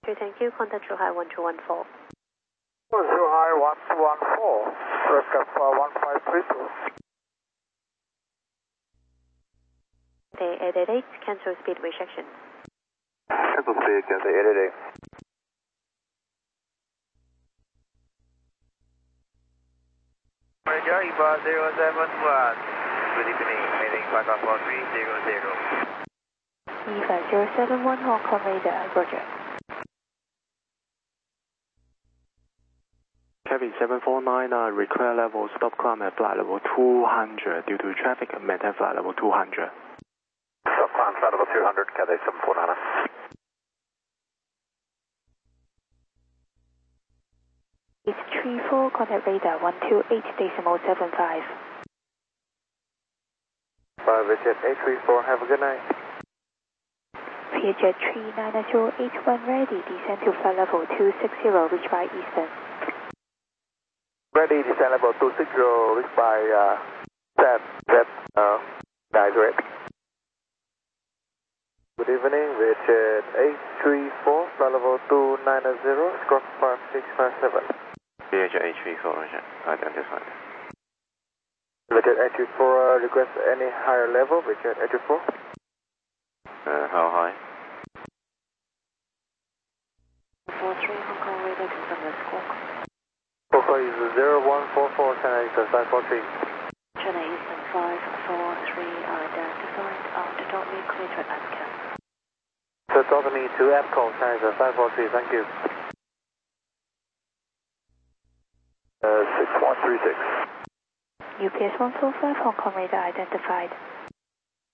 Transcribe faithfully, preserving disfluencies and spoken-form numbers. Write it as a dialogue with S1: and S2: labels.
S1: Thank you. Contact Zhuhai one two one four.
S2: Zhuhai one two one four. Rescue one five three two.
S1: The eight eight eight, cancel speed rejection.
S2: Cancel speed, cancel eight eight eight.
S3: Roger, E V A zero seven one. Good evening, meeting Papa four three zero zero.
S1: E V A zero seven one, Hong Kong radar, Roger.
S4: Cabin seven four nine, uh, require level stop climb at flight level two hundred due to traffic, maintain flight level two hundred.
S2: Stop climb flight level two hundred, Cathay seven four nine.
S1: It's three four, contact radar one two eight decimal seven five.
S2: Vietjet eight three four, have a good night.
S1: Vietjet three nine zero eight one ready, descend to flight level two six zero, reach by Eastern.
S2: Ready, descend level two six zero, reach by uh, set, set, uh, direct. Good evening, Vietjet eight three four, flight level two nine zero, squawk five six five seven.
S4: Vietjet eight three four, Roger, identified.
S2: Vietjet eight three four, uh, request any higher level, Vietjet eight three four?
S4: Uh, how high?
S1: four three, Hong Kong radar, confirm the squawk.
S2: Focal is zero one four four, China Eastern five four three.
S1: China Eastern five four three, identified, autonomy clear to AMCAM.
S2: So talk to me to APCO, China Eastern five four three, thank you. Uh, six one three six.
S1: U P S one four five, Hong Kong radar identified.